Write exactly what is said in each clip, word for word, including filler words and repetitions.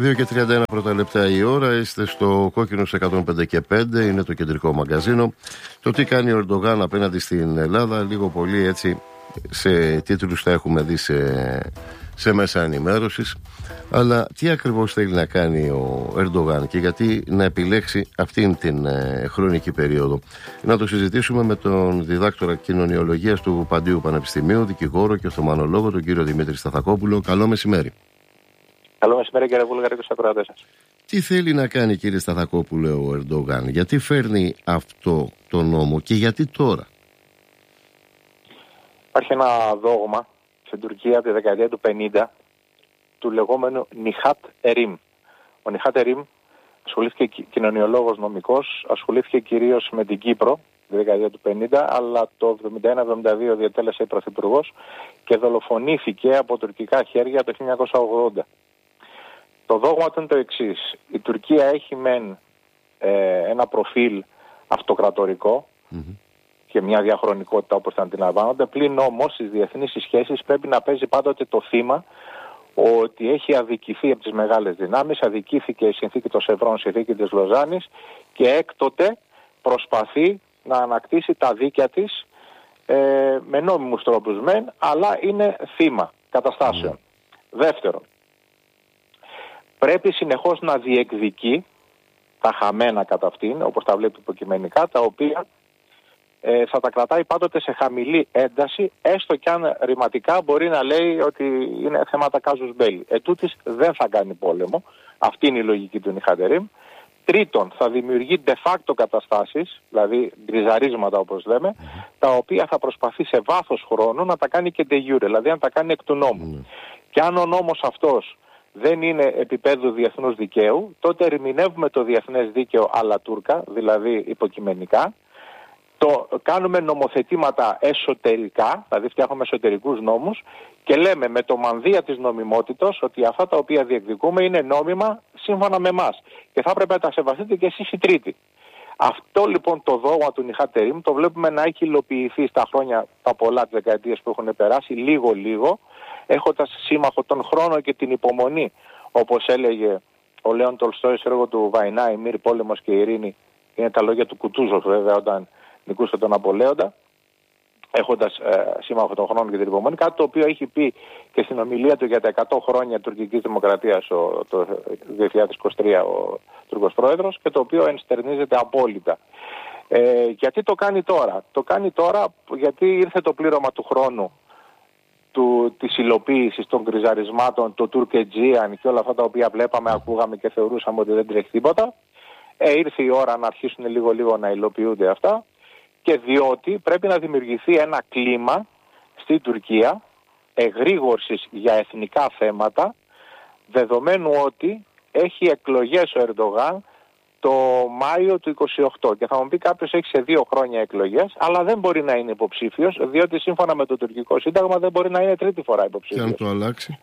δύο και τριάντα ένα πρώτα λεπτά η ώρα, είστε στο Κόκκινος εκατόν πέντε και πέντε, είναι το κεντρικό μαγκαζίνο. Το τι κάνει ο Ερντογάν απέναντι στην Ελλάδα, λίγο πολύ έτσι σε τίτλους τα έχουμε δει σε, σε μέσα ενημέρωσης. Αλλά τι ακριβώς θέλει να κάνει ο Ερντογάν και γιατί να επιλέξει αυτήν την ε, χρονική περίοδο. Να το συζητήσουμε με τον διδάκτορα κοινωνιολογίας του Παντίου Πανεπιστημίου, δικηγόρο και οθωμανολόγο, τον κύριο Δημήτρη Σταθακόπουλο. Καλό μεσημέρι. Καλό μεσημέρι, κύριε Βούλγαρη, και στους ακροατές σας. Τι θέλει να κάνει, κύριε Σταθακόπουλο, ο Ερντογάν, γιατί φέρνει αυτό το νόμο και γιατί τώρα? Υπάρχει ένα δόγμα στην Τουρκία από τη δεκαετία του πενήντα του λεγόμενου Νιχάτ Ερίμ. Ο Νιχάτ Ερίμ ασχολήθηκε κοινωνιολόγος νομικός, ασχολήθηκε κυρίως με την Κύπρο τη δεκαετία του πενήντα, αλλά το εβδομήντα ένα εβδομήντα δύο διατέλεσε πρωθυπουργός και δολοφονήθηκε από τουρκικά χέρια το χίλια εννιακόσια ογδόντα. Το δόγμα του είναι το εξής. Η Τουρκία έχει μεν ε, ένα προφίλ αυτοκρατορικό mm-hmm. και μια διαχρονικότητα όπως θα αντιλαμβάνονται, πλην όμως στις διεθνείς σχέσεις πρέπει να παίζει πάντοτε το θύμα ότι έχει αδικηθεί από τις μεγάλες δυνάμεις, αδικήθηκε η συνθήκη των Σευρών, η συνθήκη της Λοζάνης και έκτοτε προσπαθεί να ανακτήσει τα δίκαια της ε, με νόμιμους τρόπους μεν, αλλά είναι θύμα καταστάσεων. Mm. Δεύτερον, πρέπει συνεχώς να διεκδικεί τα χαμένα κατά αυτήν, όπως τα βλέπει υποκειμενικά, τα οποία ε, θα τα κρατάει πάντοτε σε χαμηλή ένταση, έστω και αν ρηματικά μπορεί να λέει ότι είναι θέματα κάζους μπέλι. Ετούτοις δεν θα κάνει πόλεμο, αυτή είναι η λογική του Νιχάτ Ερίμ. Τρίτον, θα δημιουργεί de facto καταστάσεις, δηλαδή γκριζαρίσματα όπως λέμε, mm-hmm. τα οποία θα προσπαθεί σε βάθος χρόνου να τα κάνει και de jure, δηλαδή να τα κάνει εκ του νόμου. Mm-hmm. Και αν ο νόμος αυτός δεν είναι επίπεδου διεθνούς δικαίου, τότε ερμηνεύουμε το διεθνές δίκαιο αλλά τούρκα, δηλαδή υποκειμενικά, το κάνουμε νομοθετήματα εσωτερικά, δηλαδή φτιάχνουμε εσωτερικούς νόμους και λέμε με το μανδύα της νομιμότητος ότι αυτά τα οποία διεκδικούμε είναι νόμιμα σύμφωνα με εμάς και θα έπρεπε να τα σεβαστείτε και εσείς οι τρίτοι. Αυτό λοιπόν το δόγμα του Νιχάτ Ερίμ το βλέπουμε να έχει υλοποιηθεί στα χρόνια τα πολλά, τις δεκαετίες που έχουν περάσει, λίγο-λίγο, έχοντας σύμμαχο τον χρόνο και την υπομονή, όπως έλεγε ο Λέων Τολστόης στο έργο του Βαϊνά, η Μύρη, πόλεμος και ειρήνη, είναι τα λόγια του Κουτούζοφ βέβαια όταν νικούσε τον Απολέοντα, έχοντας ε, σύμμαχο τον χρόνο και την υπομονή, κάτι το οποίο έχει πει και στην ομιλία του για τα εκατό χρόνια τουρκικής δημοκρατίας ο, το δύο χιλιάδες είκοσι τρία ο Τούρκος Πρόεδρος και το οποίο ενστερνίζεται απόλυτα. Ε, γιατί το κάνει τώρα? Το κάνει τώρα γιατί ήρθε το πλήρωμα του χρόνου του, της υλοποίησης των γκριζαρισμάτων, το Τουρκετζίαν και όλα αυτά τα οποία βλέπαμε, ακούγαμε και θεωρούσαμε ότι δεν τρέχει τίποτα. Ε, ήρθε η ώρα να αρχίσουν λίγο-λίγο να υλοποιούνται αυτά και διότι πρέπει να δημιουργηθεί ένα κλίμα στην Τουρκία εγρήγορσης για εθνικά θέματα, δεδομένου ότι έχει εκλογές ο Ερντογάν το Μάιο του είκοσι οκτώ και θα μου πει κάποιος έχει σε δύο χρόνια εκλογές, αλλά δεν μπορεί να είναι υποψήφιος, διότι σύμφωνα με το τουρκικό σύνταγμα δεν μπορεί να είναι τρίτη φορά υποψήφιος. Και αν το αλλάξει?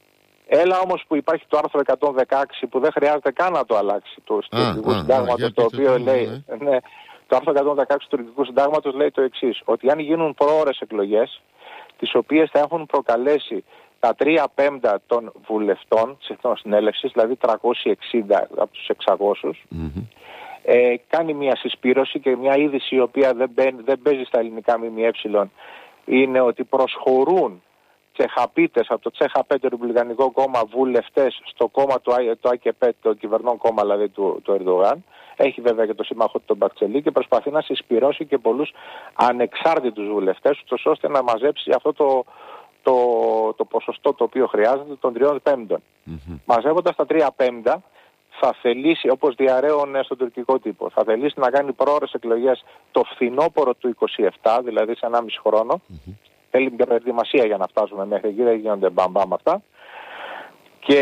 Έλα όμως που υπάρχει το άρθρο εκατόν δεκαέξι που δεν χρειάζεται καν να το αλλάξει του τουρκικού συντάγματος, το οποίο το λέει, ναι. Ναι, το άρθρο εκατόν δεκαέξι του τουρκικού συντάγματος λέει το εξής, ότι αν γίνουν προώρες εκλογές, τις οποίες θα έχουν προκαλέσει τα τρία πέμπτα των βουλευτών της Εθνοσυνέλευσης, δηλαδή τριακόσιοι εξήντα από τους εξακόσιους, mm-hmm. ε, κάνει μια συσπήρωση και μια είδηση η οποία δεν, μπαίνει, δεν παίζει στα ελληνικά ΜΜΕ, είναι ότι προσχωρούν τσεχαπίτες από το ΤΣΕΧΑΠΕ, το Ρεπουμπλικανικό Κόμμα, βουλευτές στο κόμμα του το ΑΚΕΠΕ, το κυβερνών κόμμα δηλαδή του, του Ερντογάν. Έχει βέβαια και το σύμμαχο του τον Μπακτσελή και προσπαθεί να συσπυρώσει και πολλούς ανεξάρτητους βουλευτές, ώστε να μαζέψει αυτό το, το, το ποσοστό το οποίο χρειάζεται των τριών πέμπτων. Mm-hmm. Μαζεύοντας τα τρία πέμπτα θα θελήσει, όπως διαρρέουν στον τουρκικό τύπο, θα θελήσει να κάνει πρόορες εκλογές το φθινόπωρο του είκοσι επτά, δηλαδή σε ενάμιση χρόνο. Mm-hmm. Θέλει μια προετοιμασία για να φτάσουμε μέχρι εκεί, δεν γίνονται μπαμπάμ αυτά. Και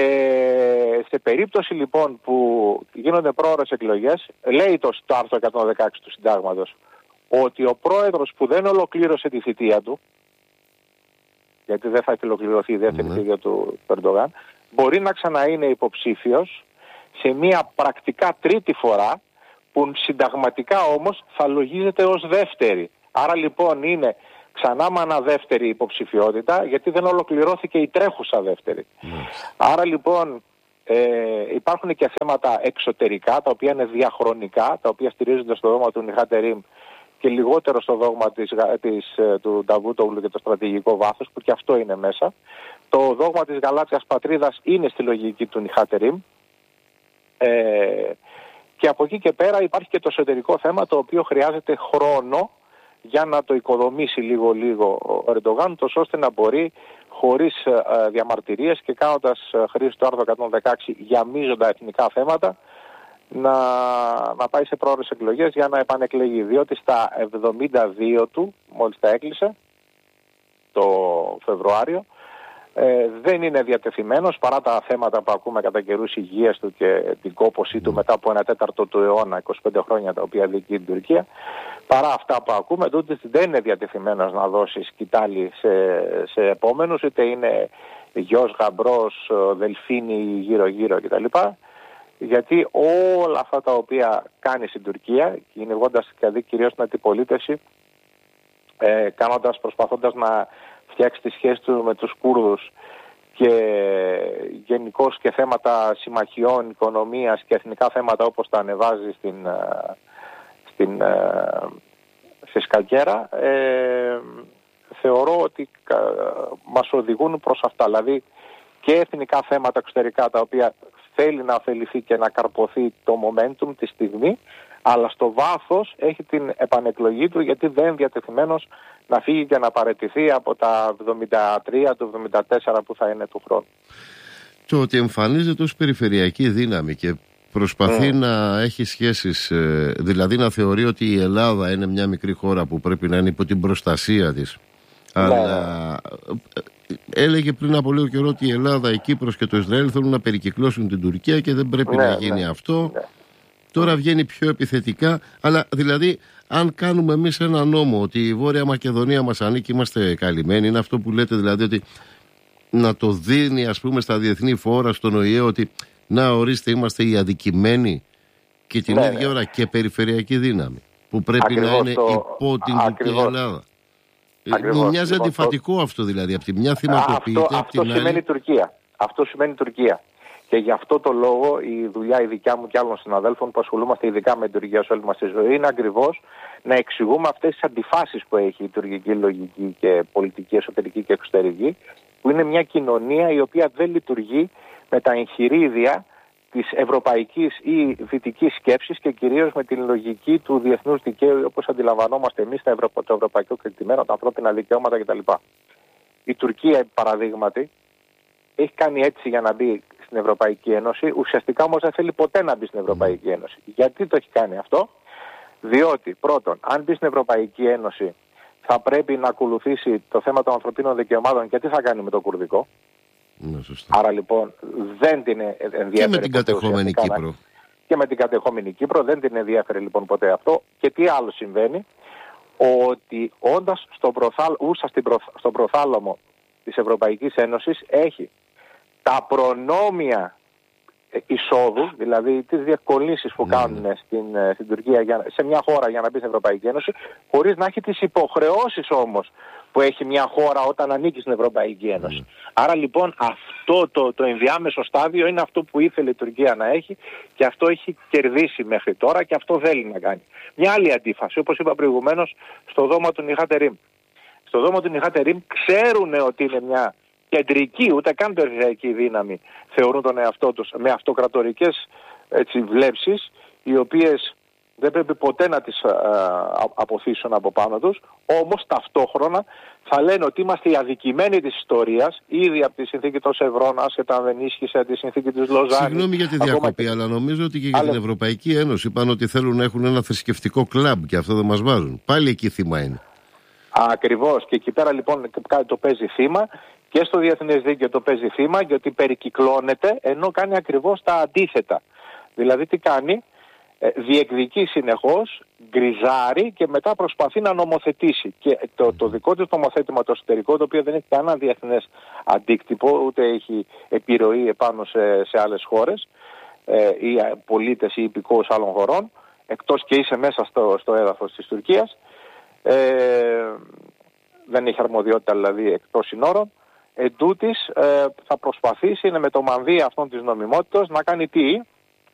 σε περίπτωση λοιπόν που γίνονται πρόορες εκλογές, λέει το, το άρθρο εκατόν δεκαέξι του συντάγματος ότι ο πρόεδρος που δεν ολοκλήρωσε τη θητεία του, γιατί δεν θα έχει ολοκληρωθεί η δεύτερη mm-hmm. θητεία του Ερντογάν, μπορεί να ξαναείνει υποψήφιος σε μια πρακτικά τρίτη φορά που συνταγματικά όμως θα λογίζεται ως δεύτερη. Άρα λοιπόν είναι ξανά με ένα δεύτερη υποψηφιότητα, γιατί δεν ολοκληρώθηκε η τρέχουσα δεύτερη. Mm. Άρα λοιπόν Ε, υπάρχουν και θέματα εξωτερικά, τα οποία είναι διαχρονικά, τα οποία στηρίζονται στο δόγμα του Νιχάτε και λιγότερο στο δόγμα της, της, του Νταβούτογλου και το στρατηγικό βάθος, που και αυτό είναι μέσα. Το δόγμα της γαλάζιας πατρίδας είναι στη λογική του Νιχάτε. Ε, και από εκεί και πέρα υπάρχει και το εσωτερικό θέμα, το οποίο χρειάζεται χρόνο για να το οικοδομήσει λίγο-λίγο ο Ερντογάν, τόσο ώστε να μπορεί χωρίς ε, διαμαρτυρίες και κάνοντας ε, χρήση του άρθρου εκατόν δεκαέξι για μείζοντα εθνικά θέματα να, να πάει σε πρόορες εκλογές για να επανεκλεγεί. Διότι στα εβδομήντα δύο του, μόλις τα έκλεισε το Φεβρουάριο, ε, δεν είναι διατεθειμένος, παρά τα θέματα που ακούμε κατά καιρούς υγείας του και την κόπωσή του μετά από ένα τέταρτο του αιώνα, είκοσι πέντε χρόνια τα οποία διοικεί την Τουρκία. Παρά αυτά που ακούμε, τότε δεν είναι διατεθειμένος να δώσει σκητάλη σε, σε επόμενους, είτε είναι γιος, γαμπρός, δελφίνι γύρω-γύρω κτλ. Γιατί όλα αυτά τα οποία κάνει στην Τουρκία, κυνηγώντας δηλαδή κυρίως την αντιπολίτευση, ε, κάνοντας, προσπαθώντας να φτιάξει τη σχέση του με τους Κούρδους και γενικώς και θέματα συμμαχιών, οικονομίας και εθνικά θέματα όπως τα ανεβάζει στην... στην στη Σκακέρα, ε, θεωρώ ότι κα, μας οδηγούν προς αυτά. Δηλαδή και εθνικά θέματα εξωτερικά τα οποία θέλει να ωφεληθεί και να καρποθεί το momentum τη στιγμή, αλλά στο βάθος έχει την επανεκλογή του, γιατί δεν είναι διατεθειμένος να φύγει και να παραιτηθεί από τα εβδομήντα τρία του εβδομήντα τέσσερα που θα είναι του χρόνου. Το ότι εμφανίζεται ως περιφερειακή δύναμη και προσπαθεί mm. να έχει σχέσεις, δηλαδή να θεωρεί ότι η Ελλάδα είναι μια μικρή χώρα που πρέπει να είναι υπό την προστασία της. Yeah. Αλλά έλεγε πριν από λίγο καιρό ότι η Ελλάδα, η Κύπρος και το Ισραήλ θέλουν να περικυκλώσουν την Τουρκία και δεν πρέπει yeah, να γίνει yeah. αυτό. Yeah. Τώρα βγαίνει πιο επιθετικά, αλλά δηλαδή αν κάνουμε εμείς ένα νόμο ότι η Βόρεια Μακεδονία μας ανήκει, είμαστε καλυμμένοι, είναι αυτό που λέτε δηλαδή ότι να το δίνει ας πούμε στα διεθνή φόρα, στον Ο Η Ε, ότι να ορίστε είμαστε οι αδικημένοι και την ναι, ίδια ναι. ώρα και περιφερειακή δύναμη που πρέπει ακριβώς να είναι το... υπό την Τουρκία Ελλάδα. Ακριβώς. Μοιάζει λοιπόν, αντιφατικό το... αυτό δηλαδή. Από τη μια θυματοποιείται, αυτό, από την αυτό σημαίνει άλλη... Τουρκία. Αυτό σημαίνει Τουρκία. Και γι' αυτό το λόγο η δουλειά η δικιά μου και άλλων συναδέλφων που ασχολούμαστε ειδικά με την Τουρκία σε όλη μας τη ζωή είναι ακριβώς να εξηγούμε αυτές τις αντιφάσεις που έχει η τουρκική λογική και πολιτική, εσωτερική και εξωτερική, που είναι μια κοινωνία η οποία δεν λειτουργεί με τα εγχειρίδια της ευρωπαϊκής ή δυτικής σκέψης και κυρίως με την λογική του διεθνούς δικαίου όπως αντιλαμβανόμαστε εμείς το, ευρω... το ευρωπαϊκό κεκτημένο, τα ανθρώπινα δικαιώματα κτλ. Η Τουρκία, παραδείγματι, έχει κάνει έτσι για να μπει στην Ευρωπαϊκή Ένωση, ουσιαστικά όμως δεν θέλει ποτέ να μπει στην Ευρωπαϊκή Ένωση. Γιατί το έχει κάνει αυτό? Διότι πρώτον, αν μπει στην Ευρωπαϊκή Ένωση θα πρέπει να ακολουθήσει το θέμα των ανθρωπίνων δικαιωμάτων και τι θα κάνει με το κουρδικό. Ναι, σωστά. Άρα λοιπόν δεν την ενδιαφέρει. Και με την κατεχόμενη Κύπρο. Και με την κατεχόμενη Κύπρο δεν την ενδιαφέρει λοιπόν ποτέ αυτό. Και τι άλλο συμβαίνει? Ότι όντας στον προθάλ, στην προ, στον προθάλαμο της Ευρωπαϊκής Ένωσης έχει τα προνόμια εισόδου, δηλαδή τις διευκολύνσεις που ναι, κάνουν ναι. Στην, στην Τουρκία για, σε μια χώρα για να μπει στην Ευρωπαϊκή Ένωση, χωρίς να έχει τις υποχρεώσεις όμως που έχει μια χώρα όταν ανήκει στην Ευρωπαϊκή Ένωση. Mm. Άρα λοιπόν αυτό το, το ενδιάμεσο στάδιο είναι αυτό που ήθελε η Τουρκία να έχει και αυτό έχει κερδίσει μέχρι τώρα και αυτό θέλει να κάνει. Μια άλλη αντίφαση, όπως είπα προηγουμένως, στο δόγμα του Νιχάτε Ρήμ. Στο δόγμα του Νιχάτε Ρήμ ξέρουν ότι είναι μια κεντρική, ούτε καν περιφερειακή δύναμη, θεωρούν τον εαυτό τους με αυτοκρατορικές έτσι, βλέψεις, οι οποίες δεν πρέπει ποτέ να τις α, αποθήσουν από πάνω τους, όμως ταυτόχρονα θα λένε ότι είμαστε οι αδικημένοι της ιστορίας, ήδη από τη συνθήκη των Σευρών, άσχετα αν δεν ίσχυσε τη συνθήκη της Λοζάνης. Συγγνώμη για τη διακοπή, και... αλλά νομίζω ότι και για αλλά... την Ευρωπαϊκή Ένωση είπαν ότι θέλουν να έχουν ένα θρησκευτικό κλαμπ και αυτό δεν μας βάζουν. Πάλι εκεί θύμα είναι. Ακριβώς. Και εκεί πέρα λοιπόν το παίζει θύμα και στο διεθνές δίκαιο το παίζει θύμα γιατί περικυκλώνεται ενώ κάνει ακριβώς τα αντίθετα. Δηλαδή τι κάνει? Διεκδικεί συνεχώς, γκριζάρει και μετά προσπαθεί να νομοθετήσει. Και το, το δικό του νομοθέτημα, το εσωτερικό, το οποίο δεν έχει κανένα διεθνές αντίκτυπο, ούτε έχει επιρροή επάνω σε, σε άλλες χώρες ε, ή πολίτες ή υπηκόους άλλων χωρών, εκτός και είσαι μέσα στο, στο έδαφος της Τουρκίας, ε, δεν έχει αρμοδιότητα δηλαδή εκτός συνόρων, Εν τούτης, ε, θα προσπαθήσει με το μανδύα αυτών της νομιμότητας να κάνει τι?